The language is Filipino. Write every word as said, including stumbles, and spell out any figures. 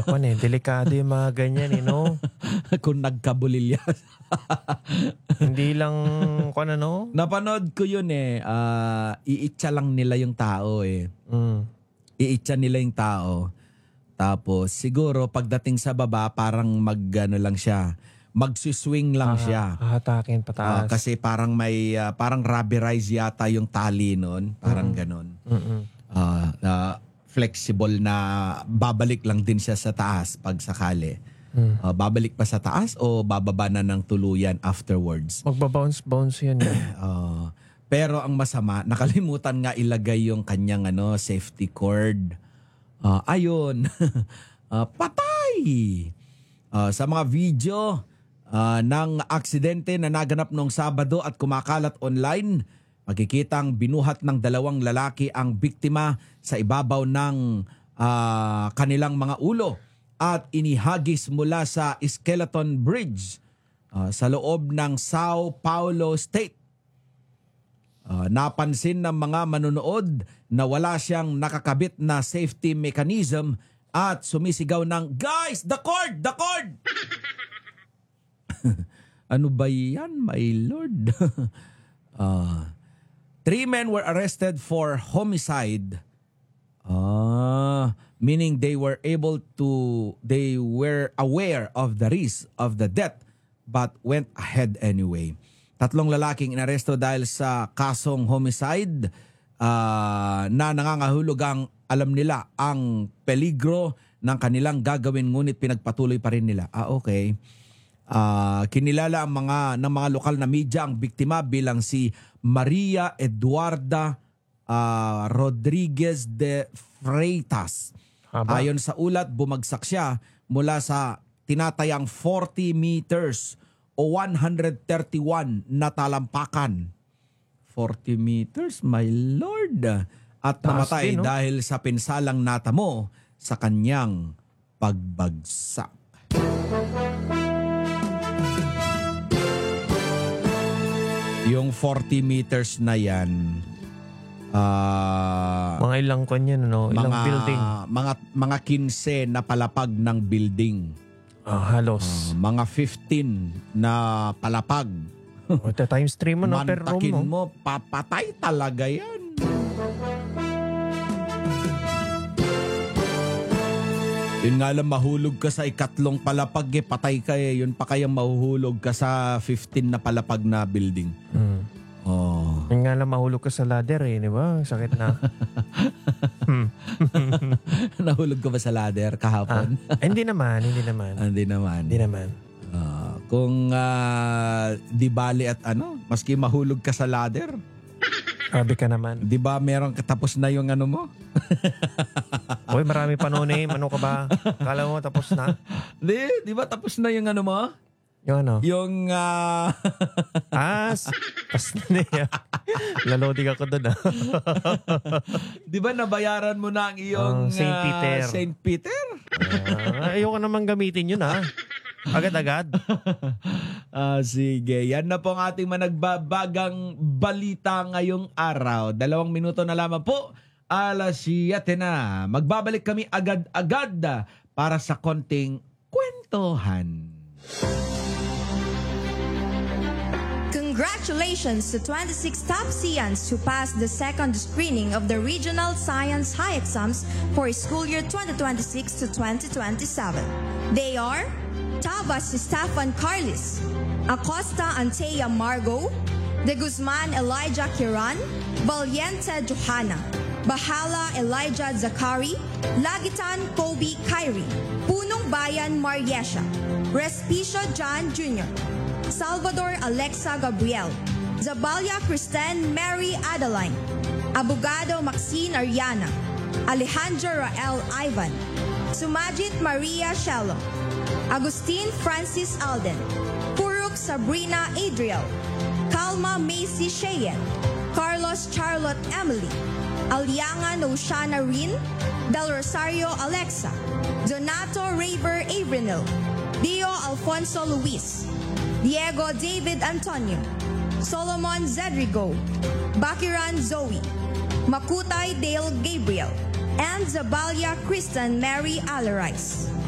Kung eh, delikado yung mga ganyan eh, no? Kung nagkabulilya. Hindi lang, kung ano? Napanood ko yun eh. Uh, iitsa lang nila yung tao eh. Mm. Iitsa nila yung tao. Tapos siguro pagdating sa baba parang mag ano lang siya. Magsuswing lang Ah, siya. hahatakin Ah, pataas. kasi parang may ah, parang rubberize yata yung tali noon. Parang ganon. Mm-mm. Ah, ah, flexible na babalik lang din siya sa taas pag sakali. Mm. Ah, babalik pa sa taas o bababa na ng tuluyan afterwards. Magbabounce-bounce yan eh. Ah, pero ang masama, nakalimutan nga ilagay yung kanyang ano, safety cord. Ah, ayun. Ah, patay! Ah, sa mga video ah, ng aksidente na naganap noong Sabado at kumakalat online, makikitang binuhat ng dalawang lalaki ang biktima sa ibabaw ng ah, kanilang mga ulo at inihagis mula sa Skeleton Bridge ah, sa loob ng Sao Paulo State. Uh, napansin ng mga manonood na wala siyang nakakabit na safety mechanism at sumisigaw ng, "Guys, the cord! The cord!" Ano ba yan, my lord? uh, three men were arrested for homicide. Uh, meaning they were able to, they were aware of the risk of the death but went ahead anyway. Tatlong lalaking inaresto dahil sa kasong homicide uh, na nangangahulog ang alam nila ang peligro ng kanilang gagawin ngunit pinagpatuloy pa rin nila. Ah, okay. Uh, kinilala ang mga ng mga lokal na media ang biktima bilang si Maria Eduarda uh, Rodriguez de Freitas. Haba. Ayon sa ulat, bumagsak siya mula sa tinatayang forty meters o one hundred thirty-one na talampakan. forty meters, my lord. At namatay din, no? dahil sa pinsalang natamo sa kanyang pagbagsak. Yung forty meters na yan, ah, Mga ilang kanyan, ano? Ilang mga, building. Mga, mga fifteen na palapag ng building. Ah, halos. Uh, mga fifteen na palapag. O, ito, times three mo, no? Per room, Mantakin no? mo, papatay talaga yan. Yun nga lang, mahulog ka sa ikatlong palapag, eh, patay ka eh. Yun pa kaya mahuhulog ka sa fifteen na palapag na building. Mm. Oh. Yun nga lang, mahulog ka sa ladder eh, di ba? Sakit na. Nahulog ka ba sa ladder kahapon? Ah, hindi naman, hindi naman. Hindi naman. Hindi naman. Ah, kung ah, di bali at ano, maski mahulog ka sa ladder, Grabe ka naman. di ba meron katapos na yung ano mo? Uy, marami pa noon eh. Ano ka ba? Kala mo tapos na? Di, di ba tapos na yung ano mo? Yung ano? Yung ah, As. Pas na niya. Lalodig ako doon ah. di ba nabayaran mo na ang iyong Oh, Saint ah, Peter. Saint Peter? Ah, ayoko naman gamitin yun ah. Agad-agad. Ah, sige, yan na po ang ating managbabagang balita ngayong araw. Dalawang minuto na lamang po. Alas siyete na. Magbabalik kami agad-agad para sa konting kwentuhan. Congratulations to twenty-six top Sians who passed the second screening of the Regional Science High Exams for school year twenty twenty-six to twenty twenty-seven. They are Tabas Stefan Carlis, Acosta Antea Margo, De Guzman Elijah Kiran, Valiente Johanna, Bahala Elijah Zakari, Lagitan Kobe Kyrie, Punong Bayan Mariesha, Respicio John Junior, Salvador Alexa Gabriel, Zabalia Kristen Mary Adeline, Abogado Maxine Ariana, Alejandro Rael Ivan, Sumajit Maria Shalom, Agustin Francis Alden, Puruk Sabrina Adriel, Kalma Macy Cheyenne, Carlos Charlotte Emily, Aliangan Oshana Rin, Del Rosario Alexa, Donato Raver Avrinil, Dio Alfonso Luis, Diego David Antonio, Solomon Zedrigo, Bakiran Zoe, Makutay Dale Gabriel, and Zabalia Kristen Mary Alarais.